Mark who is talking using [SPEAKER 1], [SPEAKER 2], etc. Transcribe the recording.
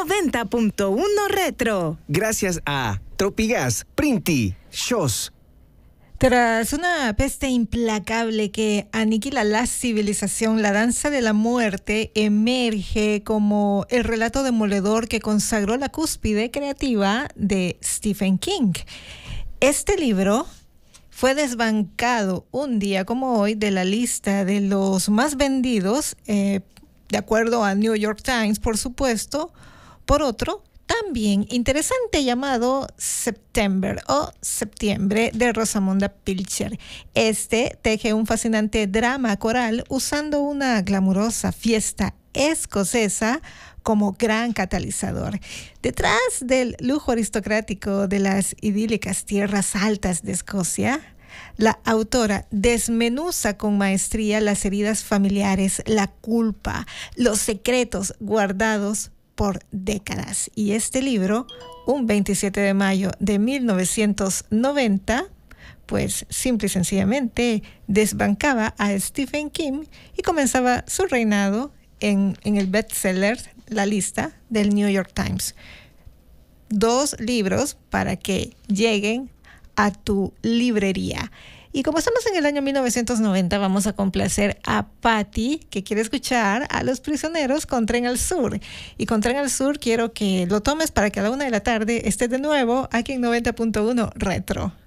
[SPEAKER 1] 90.1 Retro.
[SPEAKER 2] Gracias a Tropigas, Printi, Shows.
[SPEAKER 3] Tras una peste implacable que aniquila la civilización, La danza de la muerte emerge como el relato demoledor que consagró la cúspide creativa de Stephen King. Este libro fue desbancado un día como hoy de la lista de los más vendidos, de acuerdo a New York Times, por supuesto, por otro también interesante llamado September o Septiembre de Rosamunde Pilcher. Este teje un fascinante drama coral usando una glamurosa fiesta escocesa como gran catalizador. Detrás del lujo aristocrático de las idílicas tierras altas de Escocia, la autora desmenuza con maestría las heridas familiares, la culpa, los secretos guardados por décadas. Y este libro, un 27 de mayo de 1990, pues simple y sencillamente desbancaba a Stephen King y comenzaba su reinado en el bestseller, la lista del New York Times. 2 libros para que lleguen a tu librería. Y como estamos en el año 1990, vamos a complacer a Patty, que quiere escuchar a Los Prisioneros con Tren al Sur. Y con Tren al Sur quiero que lo tomes para que a la 1 de la tarde esté de nuevo aquí en 90.1 Retro.